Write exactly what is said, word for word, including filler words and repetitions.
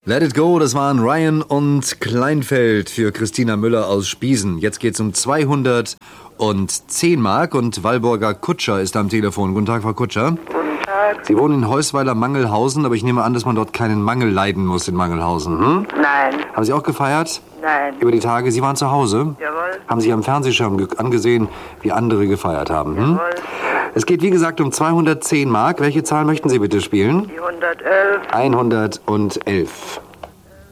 Let It Go, das waren Ryan und Kleinfeld für Christina Müller aus Spiesen. Jetzt geht's um zweihundertzehn Mark und Walburger Kutscher ist am Telefon. Guten Tag, Frau Kutscher. Guten Tag. Sie wohnen in Heusweiler Mangelhausen, aber ich nehme an, dass man dort keinen Mangel leiden muss in Mangelhausen. Hm? Nein. Haben Sie auch gefeiert? Nein. Über die Tage? Sie waren zu Hause? Jawohl. Haben sich am Fernsehschirm ge- angesehen, wie andere gefeiert haben? Hm? Jawohl. Es geht, wie gesagt, um zweihundertzehn Mark. Welche Zahl möchten Sie bitte spielen? Die hundertelf. hundertelf.